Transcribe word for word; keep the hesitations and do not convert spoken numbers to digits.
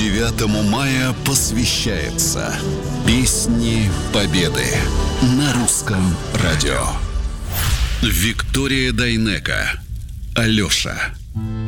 девятому мая посвящается Песни Победы на русском радио. Виктория Дайнеко. Алеша.